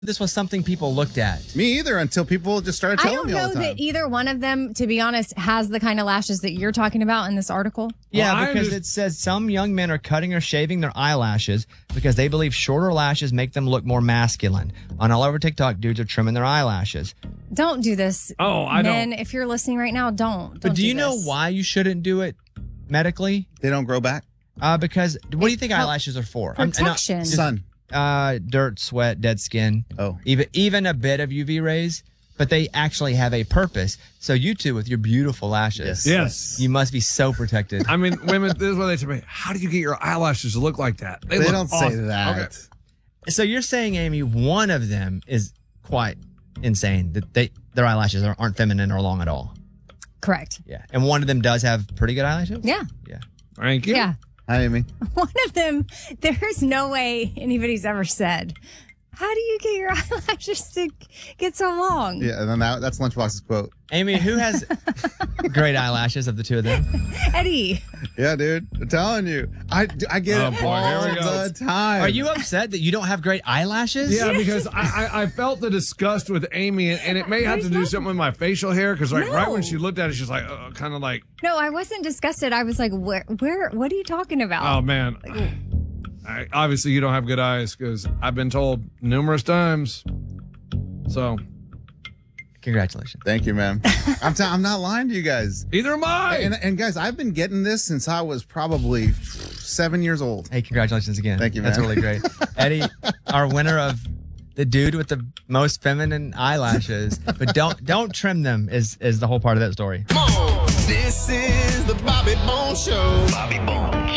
this was something people looked at. Me either, until people just started I telling don't me all know the time. that either one of them, to be honest, has the kind of lashes that you're talking about in this article. Yeah, Well, because it says some young men are cutting or shaving their eyelashes because they believe shorter lashes make them look more masculine. On all over TikTok, dudes are trimming their eyelashes. Don't do this. Oh, I don't. Men, if you're listening right now, don't. But do you know this. why you shouldn't do it medically? They don't grow back? Because what do you think eyelashes are for? Protection. Sun. Dirt, sweat, dead skin. Oh. Even a bit of UV rays, but they actually have a purpose. So you two with your beautiful lashes. Yes. You must be so protected. I mean, women, this is what they tell me. How do you get your eyelashes to look like that? They look don't say awesome. that. Okay. So you're saying, Amy, one of them is quite insane, that their eyelashes aren't feminine or long at all. Correct. Yeah. And one of them does have pretty good eyelashes? Yeah. Yeah. Thank you. Yeah. Hi, Amy. One of them, there's no way anybody's ever said, how do you get your eyelashes to get so long? Yeah, and then that's Lunchbox's quote. Amy, who has great eyelashes of the two of them? Eddie. Yeah, dude. I'm telling you. I get Oh, it boy, all here we go. the time. Are you upset that you don't have great eyelashes? Yeah, because I felt the disgust with Amy, and it may have to do something with my facial hair, because right when she looked at it, she's like, kind of like, No, I wasn't disgusted. I was like, where, what are you talking about? oh, man. Obviously, you don't have good eyes, because I've been told numerous times. So, Congratulations. Thank you, man. I'm not lying to you guys. either am I. And guys, I've been getting this since I was probably 7 years old. Hey, congratulations again. Thank you, That's man. really great. Eddie, our winner of the dude with the most feminine eyelashes, but don't trim them is the whole part of that story. This is the Bobby Bones Show. Bobby Bones.